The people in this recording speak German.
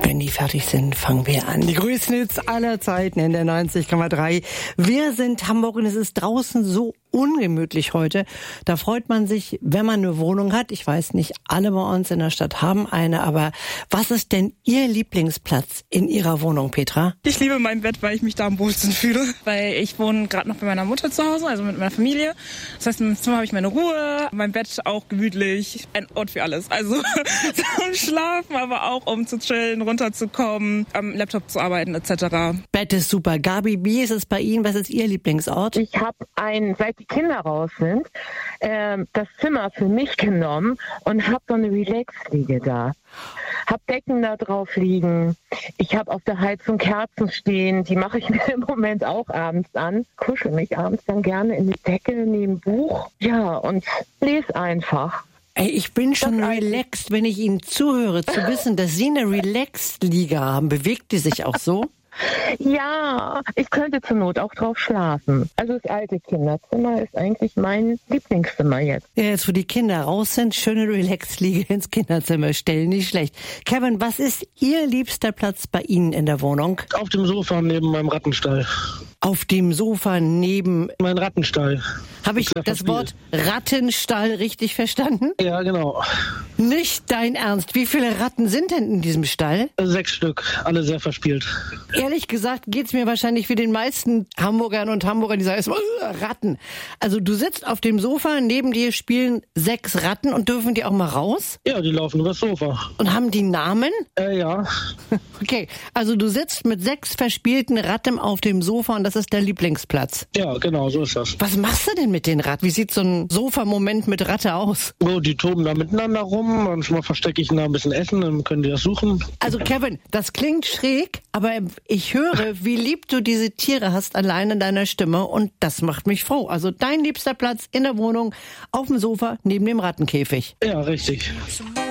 Wenn die fertig sind, fangen wir an. Die größten Hits aller Zeiten in der 90,3. Wir sind Hamburg und es ist draußen so ungemütlich heute. Da freut man sich, wenn man eine Wohnung hat. Ich weiß nicht, alle bei uns in der Stadt haben eine, aber was ist denn Ihr Lieblingsplatz in Ihrer Wohnung, Petra? Ich liebe mein Bett, weil ich mich da am wohlsten fühle. Weil ich wohne gerade noch bei meiner Mutter zu Hause, also mit meiner Familie. Das heißt, im Zimmer habe ich meine Ruhe, mein Bett auch gemütlich. Ein Ort für alles. Also zum Schlafen, aber auch um zu chillen, runterzukommen, am Laptop zu arbeiten etc. Bett ist super. Gabi, wie ist es bei Ihnen? Was ist Ihr Lieblingsort? Ich habe seit die Kinder raus sind, das Zimmer für mich genommen und habe so eine Relax-Liege da. Hab Decken da drauf liegen. Ich habe auf der Heizung Kerzen stehen. Die mache ich mir im Moment auch abends an. Kuschel mich abends dann gerne in die Decke, nehme ein Buch. Ja, und lese einfach. Ey, ich bin schon relaxed, wenn ich Ihnen zuhöre, zu wissen, dass Sie eine Relaxed-Liege haben. Bewegt die sich auch so? Ja, ich könnte zur Not auch drauf schlafen. Also das alte Kinderzimmer ist eigentlich mein Lieblingszimmer jetzt. Ja, jetzt wo die Kinder raus sind, schöne Relax-Liege ins Kinderzimmer stellen, nicht schlecht. Kevin, was ist Ihr liebster Platz bei Ihnen in der Wohnung? Auf dem Sofa neben meinem Rattenstall. Auf dem Sofa neben... Mein Rattenstall. Habe ich das Wort Rattenstall richtig verstanden? Ja, genau. Nicht dein Ernst. Wie viele Ratten sind denn in diesem Stall? 6 Stück, alle sehr verspielt. Ehrlich gesagt geht's mir wahrscheinlich wie den meisten Hamburgern und Hamburgern, die sagen erstmal Ratten. Also du sitzt auf dem Sofa, neben dir spielen 6 Ratten und dürfen die auch mal raus? Ja, die laufen übers Sofa. Und haben die Namen? Ja. Okay, also du sitzt mit 6 verspielten Ratten auf dem Sofa und das ist der Lieblingsplatz. Ja, genau, so ist das. Was machst du denn mit den Ratten? Wie sieht so ein Sofa-Moment mit Ratte aus? Oh, die toben da miteinander rum. Manchmal verstecke ich ihnen da ein bisschen Essen, dann können die das suchen. Also Kevin, das klingt schräg, aber ich höre, wie lieb du diese Tiere hast allein in deiner Stimme und das macht mich froh. Also dein liebster Platz in der Wohnung auf dem Sofa neben dem Rattenkäfig. Ja, richtig.